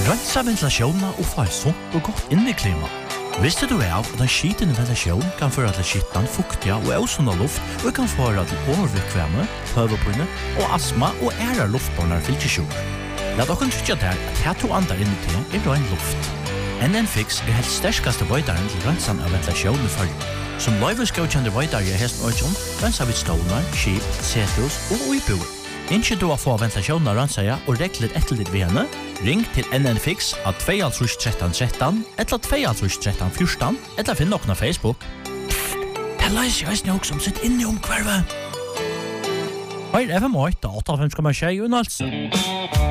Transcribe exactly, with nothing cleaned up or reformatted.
Rensa ventilasjonen og få et sunt og godt inneklima. Visste du av at en skitende ventilasjon kan føre til skittan, fuktiga og ausunda luft og kan føre til overvikvemme, høvepinne og astma og ære luftbornar fylkesjur. Lad dere trykke der at her to andre inni til er rein luft. N N Fix er helt sterskaste vøydaren til rensan av ventilasjonen i følge. Som løyveskjøkjende vøydare i hesten øyjon, rensa vi stålar, skip, setus og uibuer. Innskje du å få ventilasjonen av rensaja og reklet etter ditt ved henne, ring til N N Fix av to tre tre tre eller to tre tre fjorton eller finn noen av Facebook. Pfft, det løser jeg snakk som sitt inne i omkvarvet. Hør F M åtte, åtte fem komma sju, Unalse.